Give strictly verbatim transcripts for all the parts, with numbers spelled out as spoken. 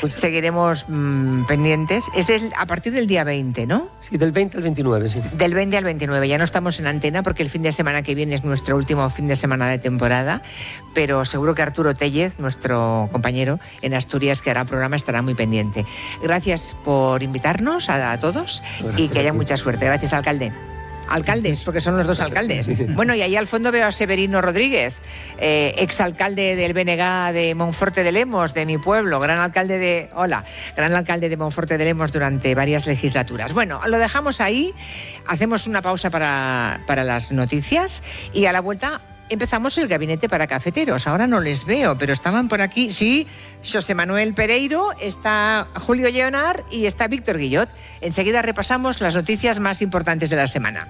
Pues seguiremos mmm, pendientes. Es el, a partir del día veinte, ¿no? Sí, del veinte al veintinueve, sí. Del veinte al veintinueve. Ya no estamos en antena porque el fin de semana que viene es nuestro último fin de semana de temporada, pero seguro que Arturo Tellez, nuestro compañero en Asturias que hará programa, estará muy pendiente. Gracias por invitarnos a, a todos y que haya mucha suerte. Gracias, alcalde. Alcaldes, porque son los dos alcaldes. Bueno, y ahí al fondo veo a Severino Rodríguez, eh, exalcalde del B N G de Monforte de Lemos, de mi pueblo, gran alcalde de... Hola, gran alcalde de Monforte de Lemos durante varias legislaturas. Bueno, lo dejamos ahí, hacemos una pausa para, para las noticias y a la vuelta empezamos el gabinete para cafeteros. Ahora no les veo, pero estaban por aquí. Sí, José Manuel Pereiro, está Julio Lleonar y está Víctor Guillot. Enseguida repasamos las noticias más importantes de la semana.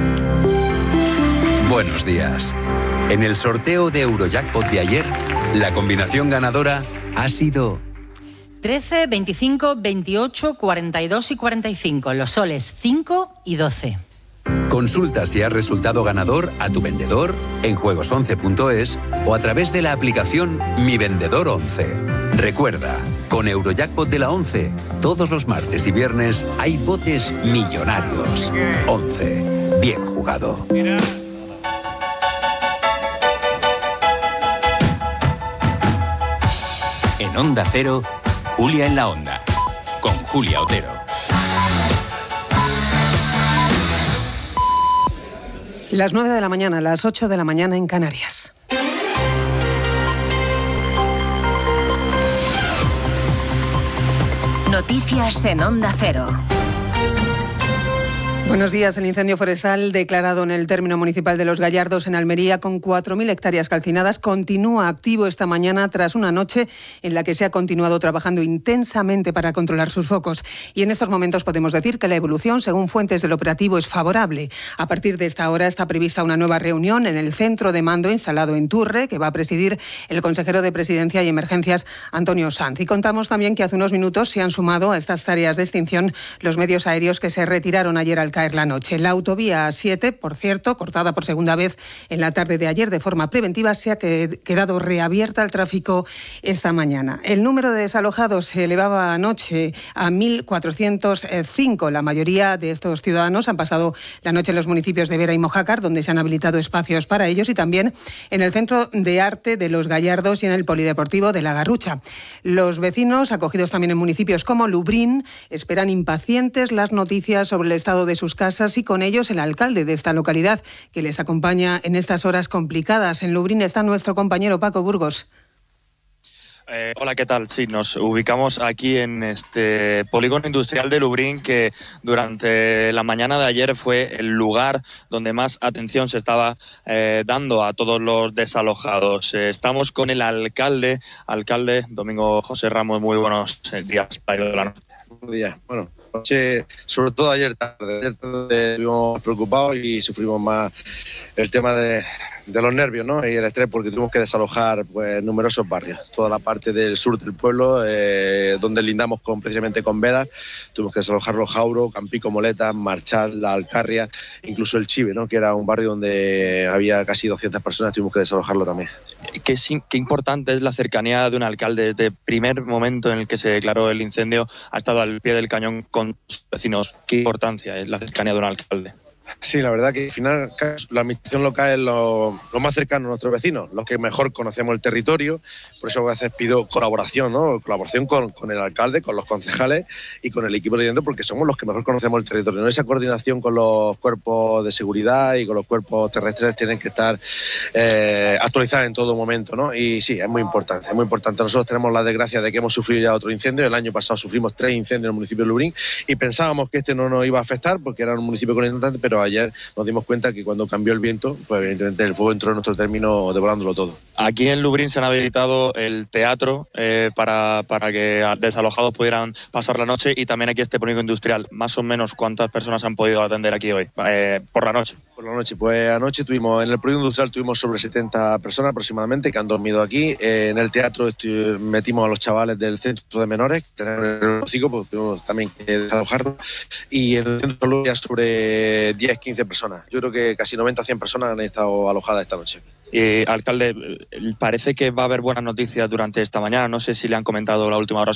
Buenos días. En el sorteo de Eurojackpot de ayer, la combinación ganadora ha sido trece, veinticinco, veintiocho, cuarenta y dos y cuarenta y cinco. Los soles cinco y doce. Consulta si has resultado ganador a tu vendedor en juegos once punto es o a través de la aplicación Mi Vendedor once. Recuerda, con Eurojackpot de la once, todos los martes y viernes hay botes millonarios. once. Bien jugado. En Onda Cero, Julia en la Onda, con Julia Otero. Las nueve de la mañana, las ocho de la mañana en Canarias. Noticias en Onda Cero. Buenos días. El incendio forestal declarado en el término municipal de Los Gallardos, en Almería, con cuatro mil hectáreas calcinadas, continúa activo esta mañana tras una noche en la que se ha continuado trabajando intensamente para controlar sus focos. Y en estos momentos podemos decir que la evolución, según fuentes del operativo, es favorable. A partir de esta hora está prevista una nueva reunión en el centro de mando instalado en Turre, que va a presidir el consejero de Presidencia y Emergencias, Antonio Sanz. Y contamos también que hace unos minutos se han sumado a estas tareas de extinción los medios aéreos que se retiraron ayer al caer la noche. La autovía siete, por cierto, cortada por segunda vez en la tarde de ayer de forma preventiva, se ha quedado reabierta al tráfico esta mañana. El número de desalojados se elevaba anoche a mil cuatrocientos cinco. La mayoría de estos ciudadanos han pasado la noche en los municipios de Vera y Mojácar, donde se han habilitado espacios para ellos, y también en el Centro de Arte de Los Gallardos y en el Polideportivo de La Garrucha. Los vecinos, acogidos también en municipios como Lubrín, esperan impacientes las noticias sobre el estado de sus casas y con ellos el alcalde de esta localidad, que les acompaña en estas horas complicadas. En Lubrín está nuestro compañero Paco Burgos. Eh, hola, ¿qué tal? Sí, nos ubicamos aquí en este polígono industrial de Lubrín, que durante la mañana de ayer fue el lugar donde más atención se estaba eh, dando a todos los desalojados. Eh, estamos con el alcalde, alcalde Domingo José Ramos. Muy buenos días. Buenos días. Bueno, sobre todo ayer tarde, ayer tarde estuvimos preocupados y sufrimos más el tema de, de los nervios, ¿no? Y el estrés, porque tuvimos que desalojar pues numerosos barrios, toda la parte del sur del pueblo, eh, donde lindamos con, precisamente con Vedas. Tuvimos que desalojar Los Jauros, Campico, Moleta, Marchal, La Alcarria, incluso el Chive, ¿no? Que era un barrio donde había casi doscientas personas, tuvimos que desalojarlo también. Qué, qué importante es la cercanía de un alcalde. Desde el primer momento en el que se declaró el incendio ha estado al pie del cañón con sus vecinos. Qué importancia es la cercanía de un alcalde. Sí, la verdad que al final la administración local es lo, lo más cercano a nuestros vecinos, los que mejor conocemos el territorio. Por eso a veces pido colaboración, ¿no? Colaboración con, con el alcalde, con los concejales y con el equipo de dentro, porque somos los que mejor conocemos el territorio, ¿no? Esa coordinación con los cuerpos de seguridad y con los cuerpos terrestres tienen que estar eh, actualizadas en todo momento, ¿no? Y sí, es muy importante, es muy importante. Nosotros tenemos la desgracia de que hemos sufrido ya otro incendio. El año pasado sufrimos tres incendios en el municipio de Lubrín y pensábamos que este no nos iba a afectar porque era un municipio con importante, pero ayer nos dimos cuenta que cuando cambió el viento, pues evidentemente el fuego entró en nuestro término devorándolo todo. Aquí en Lubrín se han habilitado el teatro eh, para, para que desalojados pudieran pasar la noche, y también aquí este polígono industrial. Más o menos, ¿cuántas personas han podido atender aquí hoy, eh, por la noche? Por la noche, pues anoche tuvimos, en el polígono industrial tuvimos sobre setenta personas aproximadamente que han dormido aquí. Eh, en el teatro estu- metimos a los chavales del centro de menores, que tenemos el hocico, pues tuvimos también que desalojarlos. Y en el centro solo había sobre diez, quince personas. Yo creo que casi noventa a cien personas han estado alojadas esta noche. Eh, alcalde, parece que va a haber buenas noticias durante esta mañana. No sé si le han comentado la última hora